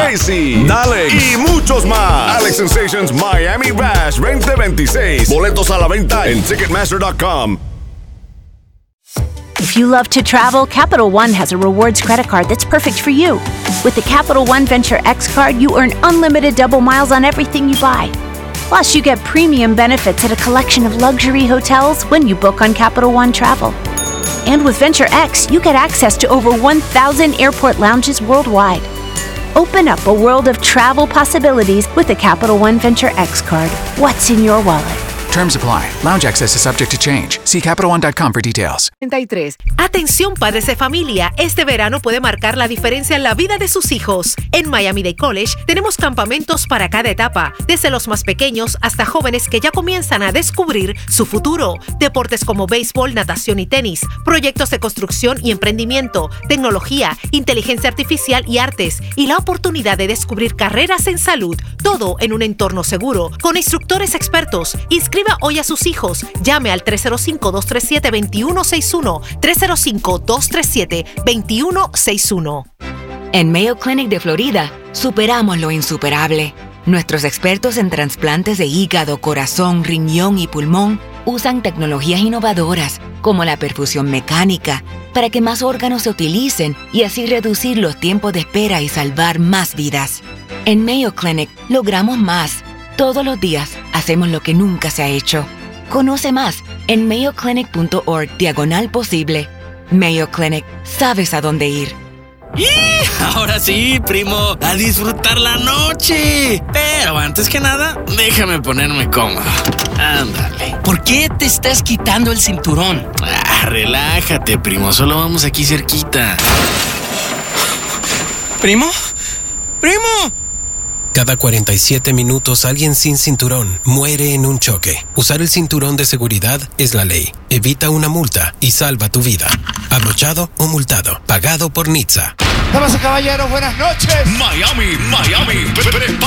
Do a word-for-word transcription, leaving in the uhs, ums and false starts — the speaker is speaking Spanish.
Casey, Alex y muchos más. Alex Sensations Miami Bash veinte veintiséis. Boletos a la venta en Ticketmaster dot com. If you love to travel, Capital One has a rewards credit card that's perfect for you. With the Capital One Venture X card, you earn unlimited double miles on everything you buy. Plus, you get premium benefits at a collection of luxury hotels when you book on Capital One Travel. And with Venture X, you get access to over one thousand airport lounges worldwide. Open up a world of travel possibilities with the Capital One Venture X card. What's in your wallet? Terms apply. Lounge access is subject to change. See Capital One dot com for details. treinta y tres. Atención padres de familia, este verano puede marcar la diferencia en la vida de sus hijos. En Miami-Dade College tenemos campamentos para cada etapa, desde los más pequeños hasta jóvenes que ya comienzan a descubrir su futuro. Deportes como béisbol, natación y tenis, proyectos de construcción y emprendimiento, tecnología, inteligencia artificial y artes, y la oportunidad de descubrir carreras en salud, todo en un entorno seguro, con instructores expertos. Inscríbase hoy a sus hijos. Llame al tres cero cinco, dos tres siete, dos uno seis uno, tres cero cinco, dos tres siete, dos uno seis uno. En Mayo Clinic de Florida, superamos lo insuperable. Nuestros expertos en trasplantes de hígado, corazón, riñón y pulmón usan tecnologías innovadoras como la perfusión mecánica para que más órganos se utilicen y así reducir los tiempos de espera y salvar más vidas. En Mayo Clinic logramos más. Todos los días hacemos lo que nunca se ha hecho. Conoce más en mayo clinic punto org diagonal posible. Mayo Clinic, sabes a dónde ir. ¡Y! Ahora sí, primo, a disfrutar la noche. Pero antes que nada, déjame ponerme cómodo. Ándale. ¿Por qué te estás quitando el cinturón? Ah, relájate, primo, solo vamos aquí cerquita. ¿Primo? ¡Primo! Cada cuarenta y siete minutos alguien sin cinturón muere en un choque. Usar el cinturón de seguridad es la ley. Evita una multa y salva tu vida. Abrochado o multado. Pagado por N H T S A. Damas y caballeros, buenas noches. Miami, Miami, prepara